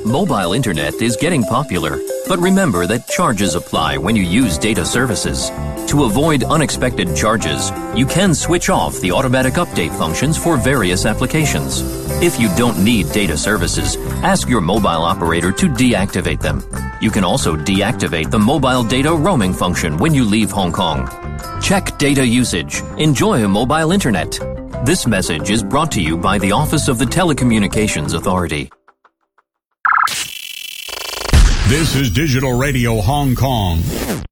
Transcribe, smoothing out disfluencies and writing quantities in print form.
Mobile internet is getting popular, but remember that charges apply when you use data services. To avoid unexpected charges, you can switch off the automatic update functions for various applications. If you don't need data services, ask your mobile operator to deactivate them. You can also deactivate the mobile data roaming function when you leave Hong Kong. Check data usage. Enjoy mobile internet. This message is brought to you by the Office of the Telecommunications Authority. This is Digital Radio Hong Kong.